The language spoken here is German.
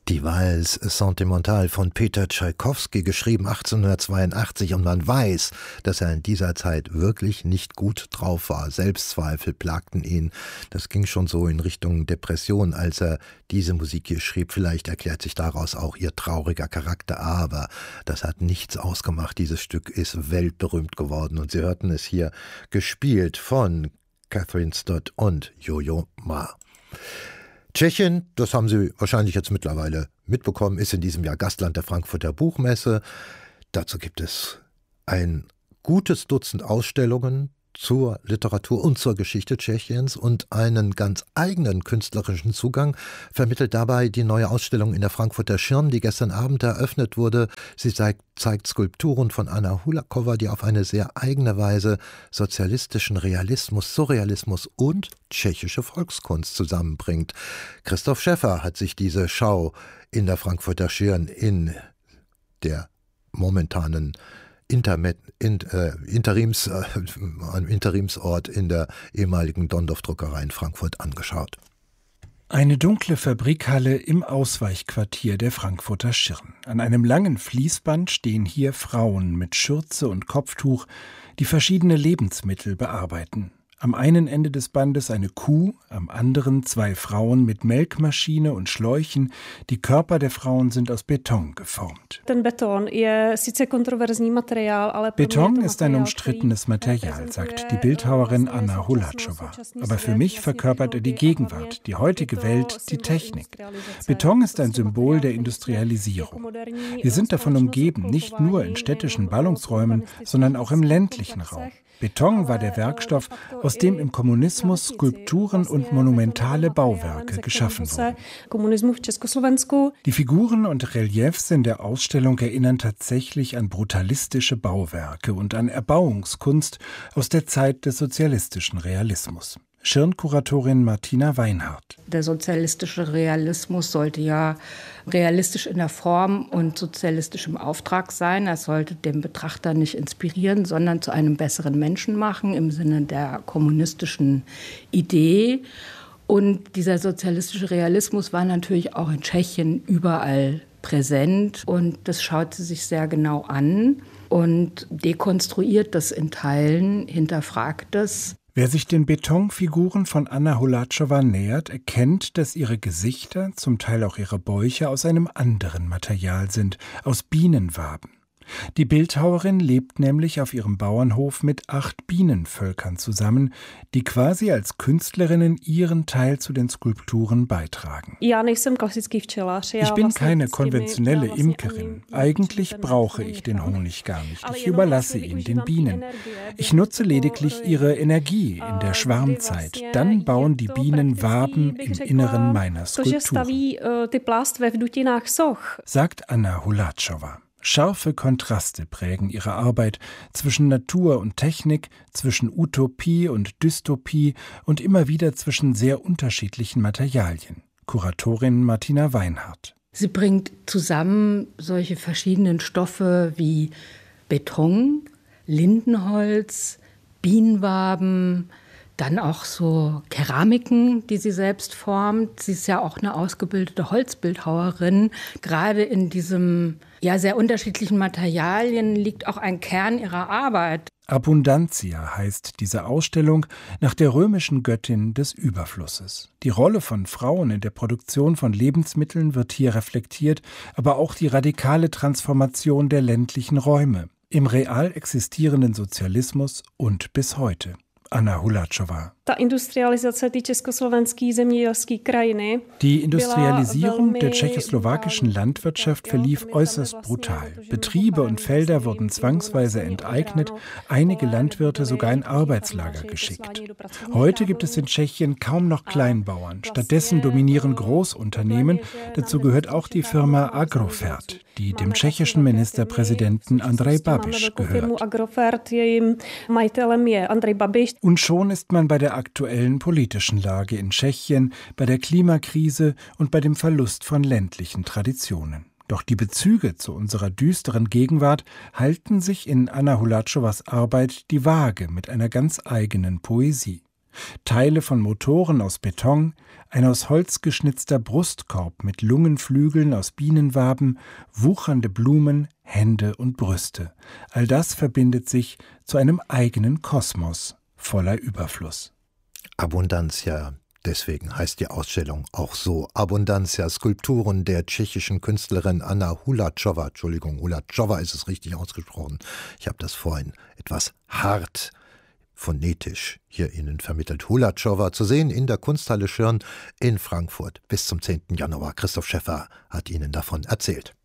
Die Valse Sentimentale von Peter Tschaikowski, geschrieben 1882, und man weiß, dass er in dieser Zeit wirklich nicht gut drauf war. Selbstzweifel plagten ihn. Das ging schon so in Richtung Depression, als er diese Musik hier schrieb. Vielleicht erklärt sich daraus auch ihr trauriger Charakter, aber das hat nichts ausgemacht. Dieses Stück ist weltberühmt geworden und Sie hörten es hier gespielt von Catherine Stott und Yo-Yo Ma. Tschechien, das haben Sie wahrscheinlich jetzt mittlerweile mitbekommen, ist in diesem Jahr Gastland der Frankfurter Buchmesse. Dazu gibt es ein gutes Dutzend Ausstellungen zur Literatur und zur Geschichte Tschechiens und einen ganz eigenen künstlerischen Zugang vermittelt dabei die neue Ausstellung in der Frankfurter Schirn, die gestern Abend eröffnet wurde. Sie zeigt Skulpturen von Anna Hulakowa, die auf eine sehr eigene Weise sozialistischen Realismus, Surrealismus und tschechische Volkskunst zusammenbringt. Christoph Schäffer hat sich diese Schau in der Frankfurter Schirn in der momentanen Interimsort in der ehemaligen Dondorf-Druckerei in Frankfurt angeschaut. Eine dunkle Fabrikhalle im Ausweichquartier der Frankfurter Schirn. An einem langen Fließband stehen hier Frauen mit Schürze und Kopftuch, die verschiedene Lebensmittel bearbeiten. Am einen Ende des Bandes eine Kuh, am anderen zwei Frauen mit Melkmaschine und Schläuchen. Die Körper der Frauen sind aus Beton geformt. Beton ist ein umstrittenes Material, sagt die Bildhauerin Anna Hulakowa. Aber für mich verkörpert er die Gegenwart, die heutige Welt, die Technik. Beton ist ein Symbol der Industrialisierung. Wir sind davon umgeben, nicht nur in städtischen Ballungsräumen, sondern auch im ländlichen Raum. Beton war der Werkstoff, aus dem im Kommunismus Skulpturen und monumentale Bauwerke geschaffen wurden. Die Figuren und Reliefs in der Ausstellung erinnern tatsächlich an brutalistische Bauwerke und an Erbauungskunst aus der Zeit des sozialistischen Realismus. Schirnkuratorin Martina Weinhardt. Der sozialistische Realismus sollte ja realistisch in der Form und sozialistisch im Auftrag sein. Er sollte den Betrachter nicht inspirieren, sondern zu einem besseren Menschen machen im Sinne der kommunistischen Idee. Und dieser sozialistische Realismus war natürlich auch in Tschechien überall präsent. Und das schaut sie sich sehr genau an und dekonstruiert das in Teilen, hinterfragt es. Wer sich den Betonfiguren von Anna Hulakowa nähert, erkennt, dass ihre Gesichter, zum Teil auch ihre Bäuche, aus einem anderen Material sind, aus Bienenwaben. Die Bildhauerin lebt nämlich auf ihrem Bauernhof mit 8 Bienenvölkern zusammen, die quasi als Künstlerinnen ihren Teil zu den Skulpturen beitragen. Ich bin keine konventionelle Imkerin. Eigentlich brauche ich den Honig gar nicht. Ich überlasse ihn den Bienen. Ich nutze lediglich ihre Energie in der Schwarmzeit. Dann bauen die Bienen Waben im Inneren meiner Skulpturen, sagt Anna Hulakowa. Scharfe Kontraste prägen ihre Arbeit zwischen Natur und Technik, zwischen Utopie und Dystopie und immer wieder zwischen sehr unterschiedlichen Materialien. Kuratorin Martina Weinhardt. Sie bringt zusammen solche verschiedenen Stoffe wie Beton, Lindenholz, Bienenwaben, dann auch so Keramiken, die sie selbst formt. Sie ist ja auch eine ausgebildete Holzbildhauerin. Gerade in diesem sehr unterschiedlichen Materialien liegt auch ein Kern ihrer Arbeit. Abundantia heißt diese Ausstellung nach der römischen Göttin des Überflusses. Die Rolle von Frauen in der Produktion von Lebensmitteln wird hier reflektiert, aber auch die radikale Transformation der ländlichen Räume im real existierenden Sozialismus und bis heute. Anna Hulakowa. Die Industrialisierung der tschechoslowakischen Landwirtschaft verlief äußerst brutal. Betriebe und Felder wurden zwangsweise enteignet, einige Landwirte sogar in Arbeitslager geschickt. Heute gibt es in Tschechien kaum noch Kleinbauern. Stattdessen dominieren Großunternehmen. Dazu gehört auch die Firma Agrofert, die dem tschechischen Ministerpräsidenten Andrej Babiš gehört. Und schon ist man bei der aktuellen politischen Lage in Tschechien, bei der Klimakrise und bei dem Verlust von ländlichen Traditionen. Doch die Bezüge zu unserer düsteren Gegenwart halten sich in Anna Hulakowas Arbeit die Waage mit einer ganz eigenen Poesie. Teile von Motoren aus Beton, ein aus Holz geschnitzter Brustkorb mit Lungenflügeln aus Bienenwaben, wuchernde Blumen, Hände und Brüste. All das verbindet sich zu einem eigenen Kosmos voller Überfluss. Abundantia. Deswegen heißt die Ausstellung auch so. Abundantia, Skulpturen der tschechischen Künstlerin Anna Hulačová. Hulačová ist es richtig ausgesprochen. Ich habe das vorhin etwas hart phonetisch hier Ihnen vermittelt. Hulačová zu sehen in der Kunsthalle Schirn in Frankfurt bis zum 10. Januar. Christoph Schäffer hat Ihnen davon erzählt.